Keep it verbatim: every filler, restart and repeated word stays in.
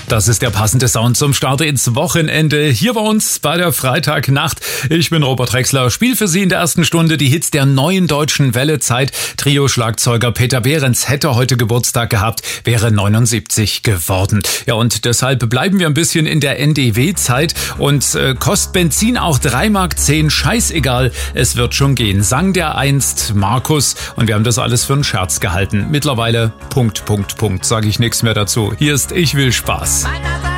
Das ist der passende Sound zum Start ins Wochenende hier bei uns bei der Freitagnacht. Ich bin Robert Drexler, spiel für Sie in der ersten Stunde die Hits der neuen deutschen Welle-Zeit. Trio-Schlagzeuger Peter Behrens hätte heute Geburtstag gehabt, wäre neunundsiebzig geworden. Ja, und deshalb bleiben wir ein bisschen in der N D W-Zeit und äh, kostet Benzin auch drei Mark zehn, scheißegal, es wird schon gehen, sang der einst Markus und wir haben das alles für einen Scherz gehalten. Mittlerweile Punkt, Punkt, Punkt, sage ich nichts mehr dazu. Hier ist Ich will Spaß.